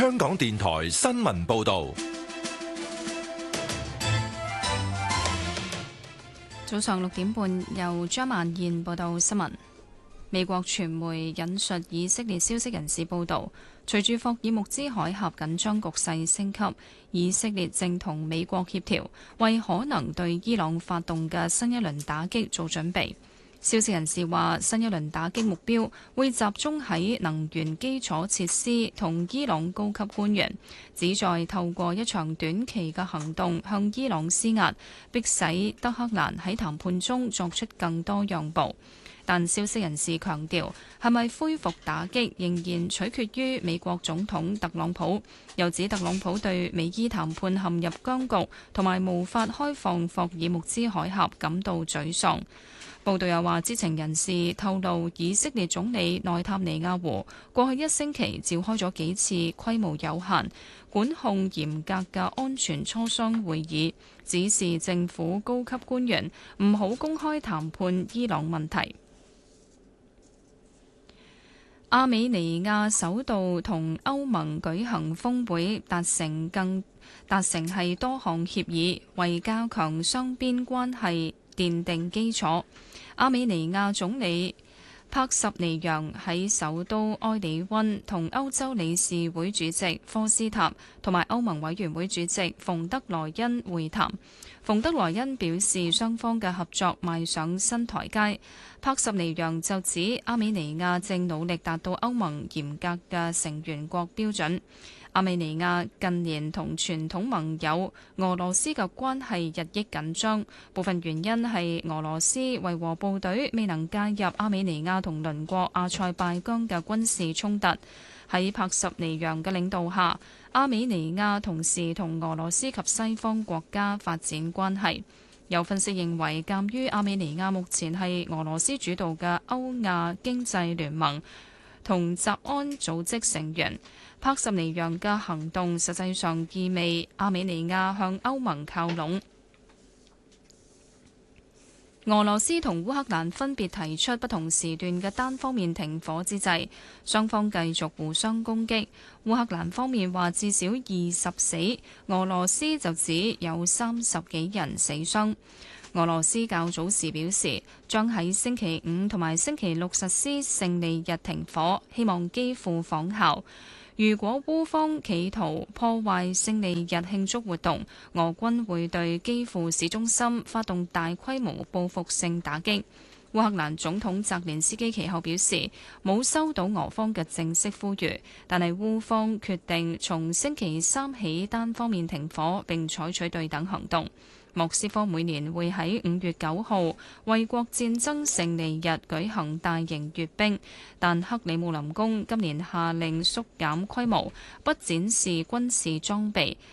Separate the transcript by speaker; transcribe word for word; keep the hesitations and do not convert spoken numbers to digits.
Speaker 1: 香港電台新聞報道。
Speaker 2: 早上六點半，由張曼燕報道新聞。美國傳媒引述以色列消息人士報道，隨住霍爾木茲海峽緊張局勢升級，以色列正同美國協調，為可能對伊朗發動嘅新一輪打擊做準備。消息人士話，新一輪打擊目標會集中喺能源基礎設施同伊朗高級官員，旨在透過一場短期嘅行動向伊朗施壓，迫使德黑蘭喺談判中作出更多讓步。但消息人士強調，係咪恢復打擊仍然取決於美國總統特朗普，又指特朗普對美伊談判陷入僵局同埋無法開放霍爾木茲海峽感到沮喪。報道又話，知情人士透露，以色列總理內塔尼亞胡過去一星期召開咗幾次規模有限、管控嚴格嘅安全磋商會議，指示政府高級官員唔好公開談判伊朗問題。亞美尼亞首度同歐盟舉行峰會，達成更達成係多項協議，為加強雙邊關係奠定基礎。亞美尼亞總理帕什尼揚喺首都埃里溫同歐洲理事會主席科斯塔同埋歐盟委員會主席馮德萊恩會談。馮德萊恩表示，雙方嘅合作邁上新台階。帕什尼揚就指，亞美尼亞正努力達到歐盟嚴格嘅成員國標準。亞美尼亞近年同傳統盟友俄羅斯嘅關係日益緊張，部分原因係俄羅斯維和部隊未能介入亞美尼亞同鄰國阿塞拜疆嘅軍事衝突。喺帕什尼揚嘅領導下，亞美尼亞同時同俄羅斯及西方國家發展關係。有分析認為，鑑於亞美尼亞目前係俄羅斯主導嘅歐亞經濟聯盟同集安組織成員，帕什尼揚嘅行動實際上意味亞美尼亞向歐盟靠攏。俄羅斯同烏克蘭分別提出不同時段嘅單方面停火之際，雙方繼續互相攻擊。烏克蘭方面話至少二十死，俄羅斯就指有三十幾人死傷。俄羅斯較早時表示，將喺星期五同埋星期六實施勝利日停火，希望基輔仿效。如果烏方企圖破壞勝利日慶祝活動，俄軍會對基輔市中心發動大規模報復性打擊。烏克蘭總統澤連斯基其後表示，冇收到俄方嘅正式呼籲，但係烏方決定從星期三起單方面停火並採取對等行動。莫斯科每年會喺五月九號衛國戰爭勝利日舉行大型閱兵，但克里姆林宮今年下令縮減規模，不展示軍事裝備，